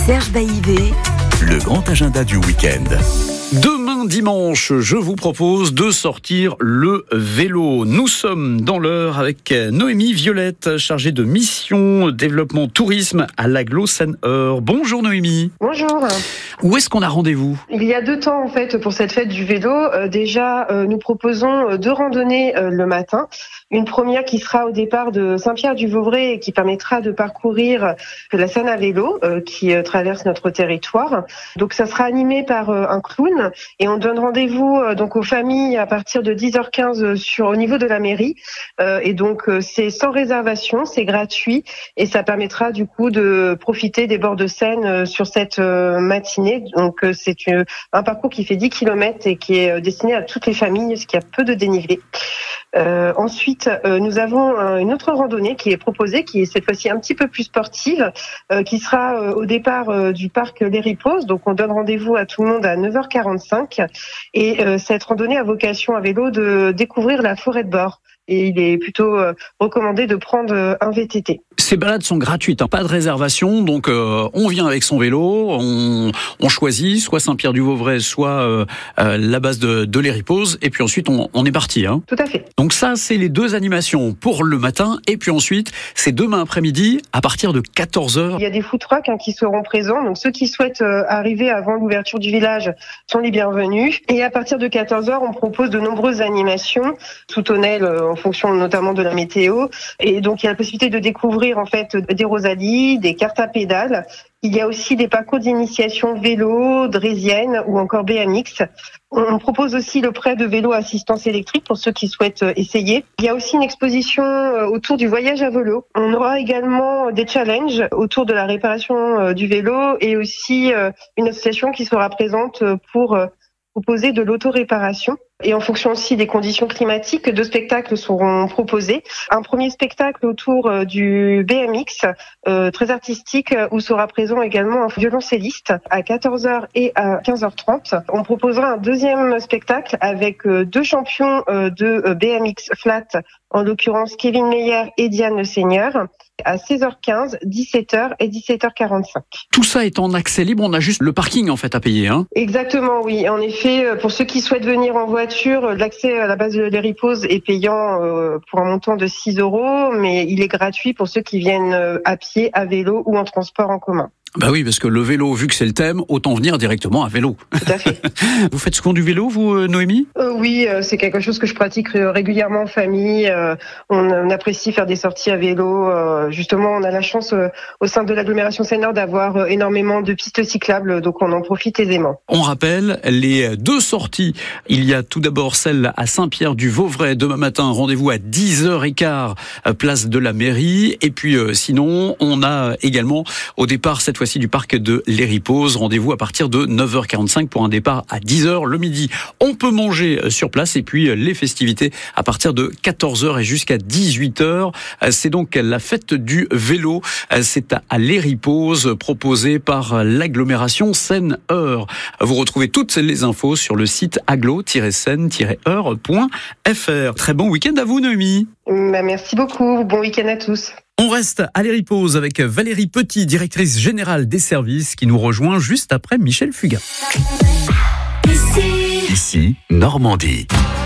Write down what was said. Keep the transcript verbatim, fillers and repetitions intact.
Serge Baillivet, le grand agenda du week-end. Demain dimanche, je vous propose de sortir le vélo. Nous sommes dans l'heure avec Noémie Violette, chargée de mission développement tourisme à l'Agglo Seine-Eure. Bonjour Noémie. Bonjour. Où est-ce qu'on a rendez-vous ? Il y a deux temps en fait pour cette fête du vélo. Euh, déjà, euh, nous proposons deux randonnées euh, le matin. Une première qui sera au départ de Saint-Pierre-du-Vauvray et qui permettra de parcourir la Seine à vélo euh, qui euh, traverse notre territoire. Donc ça sera animé par euh, un clown et on donne rendez-vous euh, donc aux familles à partir de dix heures quinze sur au niveau de la mairie. Euh, et donc euh, c'est sans réservation, c'est gratuit et ça permettra du coup de profiter des bords de Seine euh, sur cette euh, matinée. Donc euh, c'est une, un parcours qui fait dix kilomètres et qui est euh, destiné à toutes les familles, ce qui a peu de dénivelé. Euh, ensuite, euh, nous avons euh, une autre randonnée qui est proposée, qui est cette fois-ci un petit peu plus sportive, euh, qui sera euh, au départ euh, du parc Les Riposes. Donc, on donne rendez-vous à tout le monde à neuf heures quarante-cinq. Et euh, cette randonnée a vocation à vélo de découvrir la forêt de bord. Et il est plutôt euh, recommandé de prendre euh, un V T T. Ces balades sont gratuites, hein, pas de réservation, donc euh, on vient avec son vélo, on, on choisit soit Saint-Pierre-du-Vauvray, soit euh, euh, la base de, de Les Riposes, et puis ensuite on, on est parti. Hein. Tout à fait. Donc ça, c'est les deux animations pour le matin, et puis ensuite, c'est demain après-midi à partir de quatorze heures. Il y a des food trucks hein, qui seront présents, donc ceux qui souhaitent euh, arriver avant l'ouverture du village sont les bienvenus. Et à partir de quatorze heures, on propose de nombreuses animations sous tonnelle euh, en fonction notamment de la météo. Et donc il y a la possibilité de découvrir en fait des rosalies, des cartes à pédales. Il y a aussi des parcours d'initiation vélo, draisienne ou encore B M X. On propose aussi le prêt de vélo à assistance électrique pour ceux qui souhaitent essayer. Il y a aussi une exposition autour du voyage à vélo. On aura également des challenges autour de la réparation du vélo et aussi une association qui sera présente pour proposer de l'auto-réparation. Et en fonction aussi des conditions climatiques, deux spectacles seront proposés. Un premier spectacle autour du B M X, euh, très artistique, où sera présent également un violoncelliste à quatorze heures et à quinze heures trente. On proposera un deuxième spectacle avec deux champions de B M X flat, en l'occurrence Kevin Meyer et Diane Le Seigneur, à seize heures quinze, dix-sept heures et dix-sept heures quarante-cinq. Tout ça est en accès libre, on a juste le parking en fait à payer. Hein. Exactement, oui. En effet, pour ceux qui souhaitent venir en voiture, l'accès à la base de Les Riposes est payant pour un montant de six euros, mais il est gratuit pour ceux qui viennent à pied, à vélo ou en transport en commun. Bah oui, parce que le vélo, vu que c'est le thème, autant venir directement à vélo. Tout à fait. Vous faites souvent du vélo, vous, Noémie ? euh, Oui, euh, c'est quelque chose que je pratique régulièrement en famille. Euh, on, on apprécie faire des sorties à vélo. Euh, justement, on a la chance euh, au sein de l'agglomération Seine-Eure d'avoir euh, énormément de pistes cyclables, donc on en profite aisément. On rappelle les deux sorties. Il y a tout d'abord celle à Saint-Pierre-du-Vauvray, demain matin, rendez-vous à dix heures quinze, place de la mairie. Et puis euh, sinon, on a également au départ cette fois-ci du parc de Les Riposes. Rendez-vous à partir de neuf heures quarante-cinq pour un départ à dix heures le midi. On peut manger sur place et puis les festivités à partir de quatorze heures et jusqu'à dix-huit heures. C'est donc la fête du vélo. C'est à Les Riposes proposée par l'agglomération Seine-Eure. Vous retrouvez toutes les infos sur le site agglo tiret seine tiret eure point f r. Très bon week-end à vous, Noémie. Merci beaucoup. Bon week-end à tous. On reste à Les Riposes avec Valérie Petit, directrice générale des services, qui nous rejoint juste après Michel Fugain. Ici, Normandie.